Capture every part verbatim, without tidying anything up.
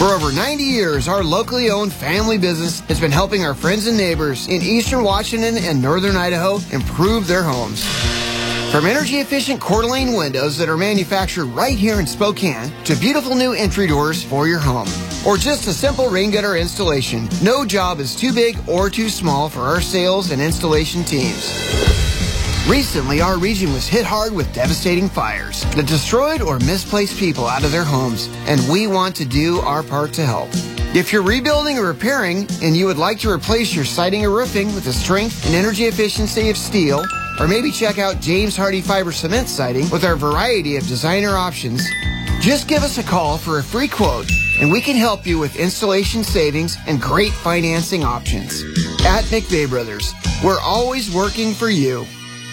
For over ninety years, our locally owned family business has been helping our friends and neighbors in eastern Washington and northern Idaho improve their homes. From energy-efficient Coeur d'Alene windows that are manufactured right here in Spokane to beautiful new entry doors for your home. Or just a simple rain gutter installation, no job is too big or too small for our sales and installation teams. Recently, our region was hit hard with devastating fires that destroyed or misplaced people out of their homes, and we want to do our part to help. If you're rebuilding or repairing and you would like to replace your siding or roofing with the strength and energy efficiency of steel, or maybe check out James Hardy Fiber Cement Siding with our variety of designer options, just give us a call for a free quote and we can help you with installation savings and great financing options. At McVeigh Brothers, we're always working for you.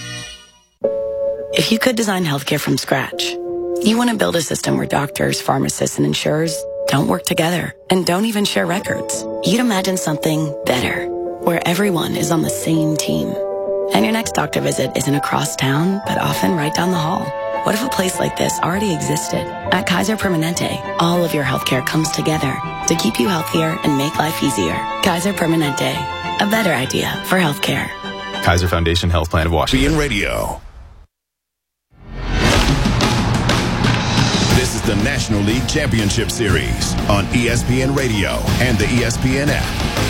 If you could design healthcare from scratch, you want to build a system where doctors, pharmacists, and insurers don't work together and don't even share records. You'd imagine something better, where everyone is on the same team. And your next doctor visit isn't across town, but often right down the hall. What if a place like this already existed? At Kaiser Permanente, all of your healthcare comes together to keep you healthier and make life easier. Kaiser Permanente, a better idea for healthcare. Kaiser Foundation Health Plan of Washington. E S P N Radio. This is the National League Championship Series on E S P N Radio and the E S P N app.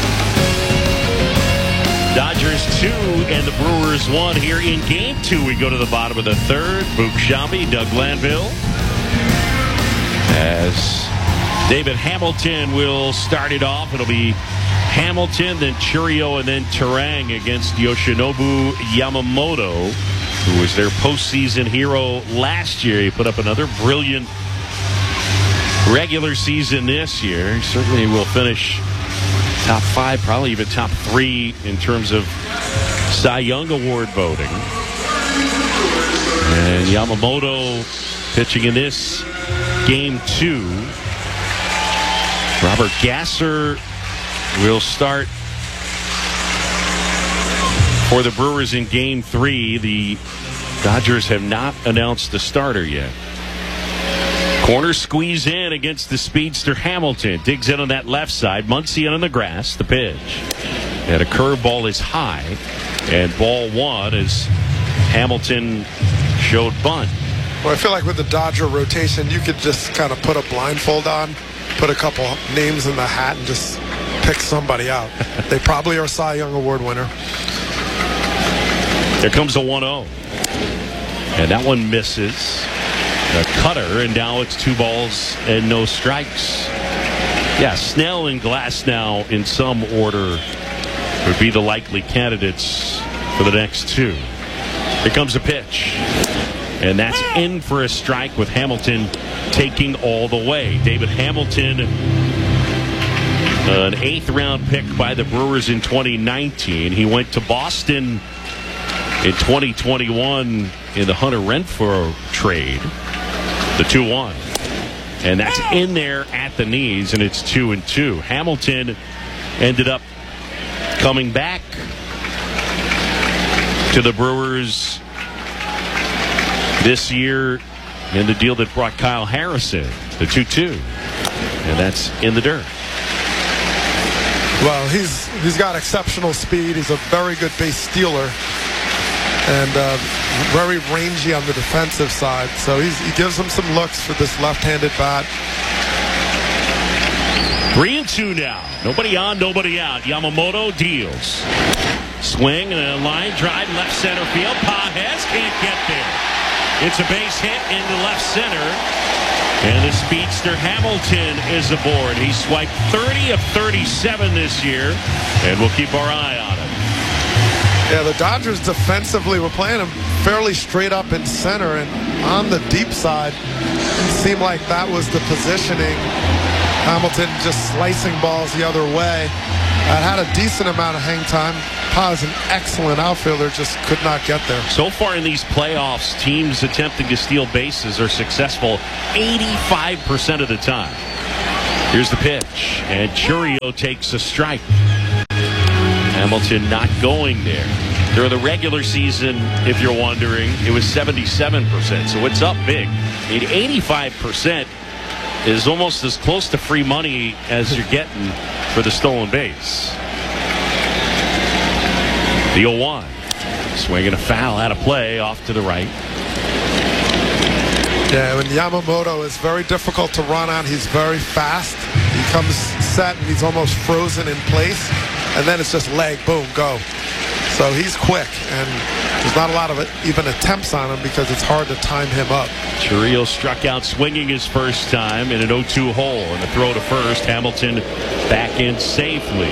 Dodgers two and the Brewers one here in game two. We go to the bottom of the third. Boog Sciambi, Doug Glanville. As David Hamilton will start it off. It'll be Hamilton, then Chourio, and then Turang against Yoshinobu Yamamoto, who was their postseason hero last year. He put up another brilliant regular season this year. He certainly will finish top five, probably even top three in terms of Cy Young Award voting. And Yamamoto pitching in this game two. Robert Gasser will start for the Brewers in game three. The Dodgers have not announced the starter yet. Corner squeeze in against the speedster Hamilton. Digs in on that left side. Muncy on the grass. The pitch. And a curveball is high. And ball one as Hamilton showed bunt. Well, I feel like with the Dodger rotation, you could just kind of put a blindfold on, put a couple names in the hat, and just pick somebody out. They probably are a Cy Young Award winner. There comes a one oh. And that one misses. A cutter, and now it's two balls and no strikes. Yeah, Snell and Glasnow in some order would be the likely candidates for the next two. Here comes a pitch. And that's in for a strike with Hamilton taking all the way. David Hamilton, an eighth round pick by the Brewers in twenty nineteen. He went to Boston in twenty twenty-one in the Hunter Renfroe trade. The two one. And that's in there at the knees, and it's two and two. Hamilton ended up coming back to the Brewers this year in the deal that brought Kyle Harrison, the two two. And that's in the dirt. Well, he's he's got exceptional speed. He's a very good base stealer. And uh, very rangy on the defensive side. So he's, he gives him some looks for this left-handed bat. Three and two now. Nobody on, nobody out. Yamamoto deals. Swing and a line drive left center field. Pages can't get there. It's a base hit into left center. And the speedster Hamilton is aboard. He swiped thirty of thirty-seven this year. And we'll keep our eye on him. Yeah, the Dodgers defensively were playing him fairly straight up in center, and on the deep side, it seemed like that was the positioning. Hamilton just slicing balls the other way. That had a decent amount of hang time. Pa is an excellent outfielder, just could not get there. So far in these playoffs, teams attempting to steal bases are successful eighty-five percent of the time. Here's the pitch, and Chourio takes a strike. Hamilton not going there. During the regular season, if you're wondering, it was seventy-seven percent, so it's up big. I mean, eighty-five percent is almost as close to free money as you're getting for the stolen base. The oh one. Swinging a foul out of play off to the right. Yeah, when Yamamoto is very difficult to run on. He's very fast. He comes set and he's almost frozen in place. And then it's just leg, boom, go. So he's quick, and there's not a lot of it, even attempts on him because it's hard to time him up. Chiriot struck out swinging his first time in an oh two hole, and the throw to first. Hamilton back in safely.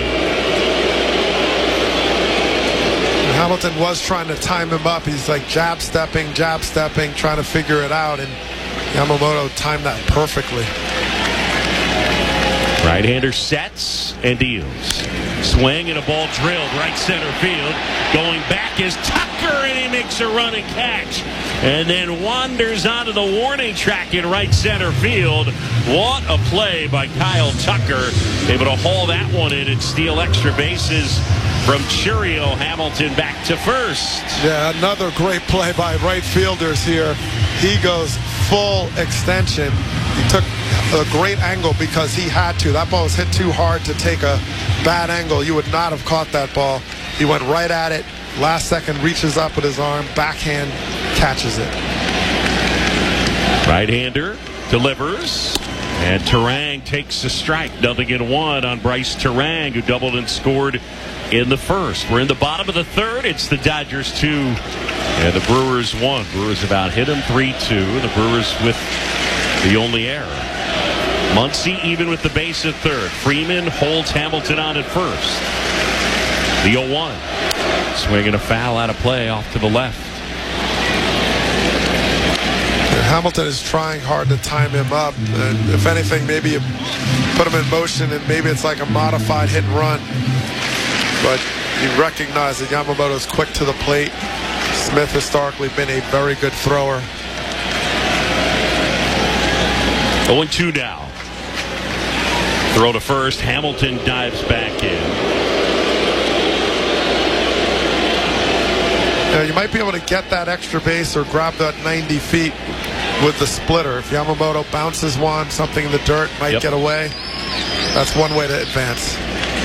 Hamilton was trying to time him up. He's like jab stepping, jab stepping, trying to figure it out, and Yamamoto timed that perfectly. Right-hander sets and deals. Swing and a ball drilled right center field. Going back is Tucker, and he makes a run and catch. And then wanders onto the warning track in right center field. What a play by Kyle Tucker. Able to haul that one in and steal extra bases from Chiriot. Hamilton back to first. Yeah, another great play by right fielders here. He goes full extension. He took a great angle because he had to. That ball was hit too hard to take a bad angle. You would not have caught that ball. He went right at it. Last second, reaches up with his arm, backhand, catches it. Right-hander delivers, and Turang takes a strike. Nothing in one on Bryce Turang, who doubled and scored in the first. We're in the bottom of the third. It's the Dodgers two and the Brewers one. Brewers about hit him three two. The Brewers with the only error. Muncy even with the base at third. Freeman holds Hamilton on at first. The oh one. Swinging a foul out of play off to the left. Hamilton is trying hard to time him up, and if anything, maybe you put him in motion and maybe it's like a modified hit and run. But you recognize that Yamamoto is quick to the plate. Smith historically been a very good thrower. oh two now. Throw to first. Hamilton dives back in. Now, you might be able to get that extra base or grab that ninety feet with the splitter. If Yamamoto bounces one, something in the dirt might yep. get away. That's one way to advance.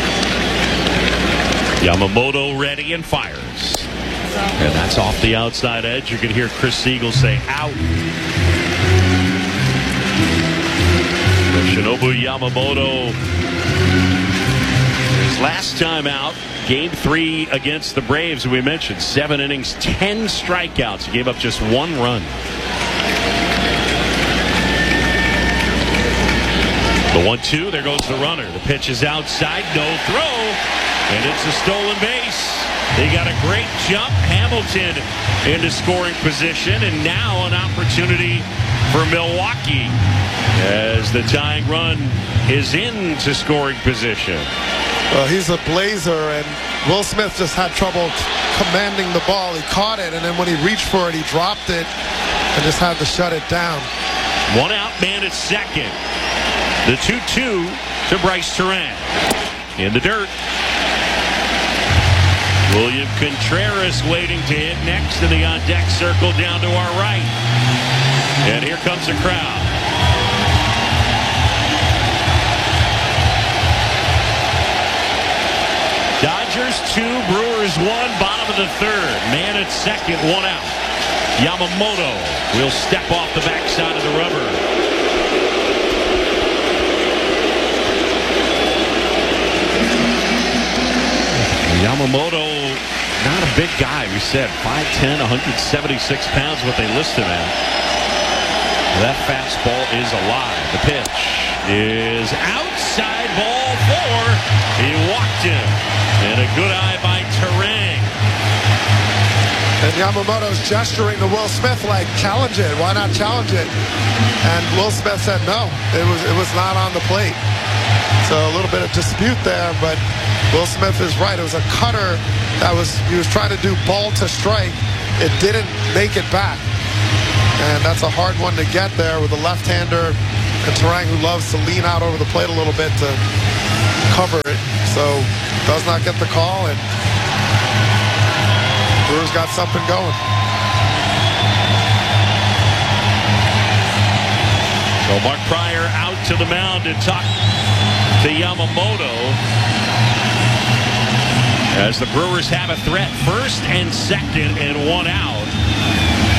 Yamamoto ready and fires. And that's off the outside edge. You can hear Chris Siegel say, out. Shinobu Yamamoto, his last time out, game three against the Braves, we mentioned. Seven innings, ten strikeouts. He gave up just one run. The one two, there goes the runner. The pitch is outside, no throw, and it's a stolen base. They got a great jump. Hamilton into scoring position, and now an opportunity for Milwaukee as the tying run is into scoring position. Well, he's a blazer, and Will Smith just had trouble commanding the ball. He caught it, and then when he reached for it, he dropped it and just had to shut it down. One out, man at second. The two two to Bryce Turang. In the dirt. William Contreras waiting to hit next in the on-deck circle down to our right. And here comes the crowd. Dodgers two, Brewers one, bottom of the third. Man at second, one out. Yamamoto will step off the backside of the rubber. Yamamoto, not a big guy. We said five ten, one seventy-six pounds, what they list him at. That fastball is alive. The pitch is outside, ball four. He walked him. And a good eye by Turang. And Yamamoto's gesturing to Will Smith like, challenge it. Why not challenge it? And Will Smith said no. It was it was not on the plate. So a little bit of dispute there, but Will Smith is right. It was a cutter that was, he was trying to do ball to strike. It didn't make it back. And that's a hard one to get there with a left-hander and Turang, who loves to lean out over the plate a little bit to cover it. So does not get the call, and Brewers got something going. So Mark Prior out to the mound and talk to Yamamoto as the Brewers have a threat. First and second and one out.